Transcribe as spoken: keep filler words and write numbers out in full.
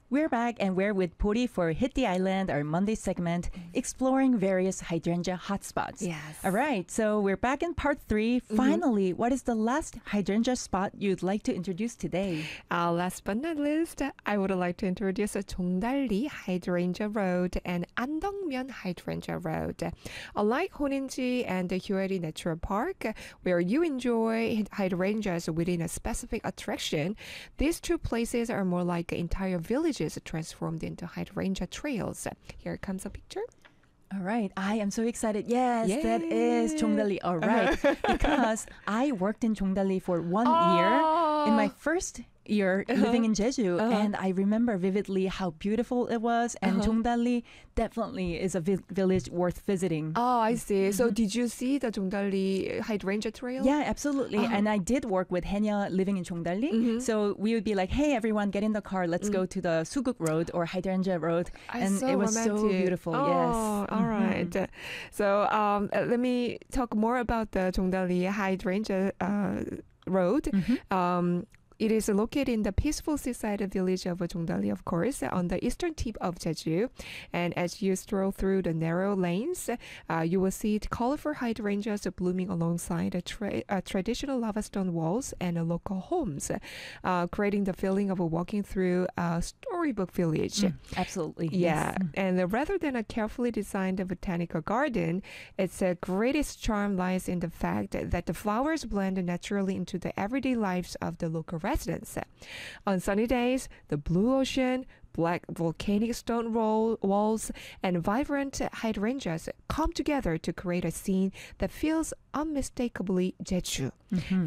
We're back and we're with Puri for Hit the Island, our Monday segment, exploring various hydrangea hotspots. Yes. All right, so we're back in part three. Mm-hmm. Finally, what is the last hydrangea spot you'd like to introduce today? Uh, last but not least, I would like to introduce Jongdalli Hydrangea Road and Andongmyeon Hydrangea Road. Unlike Honinji and the Hyoeri Natural Park, where you enjoy hydrangeas within a specific attraction, these two places are more like entire villages transformed into hydrangea trails. Here comes a picture. All right, I am so excited. Yes, Yay. that is Jongdalli. All right, because I worked in Jongdalli for one Oh. year in my first year Uh-huh. living in Jeju, Uh-huh. and I remember vividly how beautiful it was. And Uh-huh. Jongdalli definitely is a vi- village worth visiting. Oh, I see. So did you see the Jongdalli hydrangea trail? Yeah, absolutely. Uh-huh. And I did work with Henya living in Jongdalli. Mhm. So we would be like, hey, everyone, get in the car. Let's Mm. go to the Suguk Road or Hydrangea Road. Ah, And so it was so romantic. beautiful. Oh, Yes. all Mhm. right. So um, uh, let me talk more about the Jongdalli Hydrangea uh, Road. Mhm. Um, It is located in the peaceful seaside village of Jongdalli, of course, on the eastern tip of Jeju. And as you stroll through the narrow lanes, uh, you will see colorful hydrangeas blooming alongside a tra- uh, traditional lava stone walls and uh, local homes, uh, creating the feeling of walking through a storybook village. Mm, absolutely. Yeah, Yes. and uh, rather than a carefully designed botanical garden, its uh, greatest charm lies in the fact that the flowers blend naturally into the everyday lives of the local residents. On sunny days, the blue ocean, black volcanic stone roll, walls, and vibrant hydrangeas come together to create a scene that feels unmistakably Jeju. Mhm.